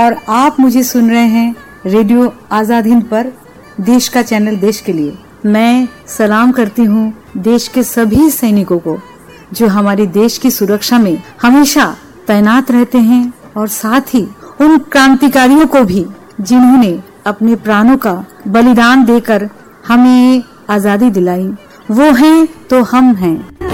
और आप मुझे सुन रहे हैं रेडियो आजाद हिंद पर, देश का चैनल देश के लिए। मैं सलाम करती हूँ देश के सभी सैनिकों को जो हमारे देश की सुरक्षा में हमेशा तैनात रहते हैं, और साथ ही उन क्रांतिकारियों को भी जिन्होंने अपने प्राणों का बलिदान देकर हमें आजादी दिलाई। वो हैं तो हम हैं।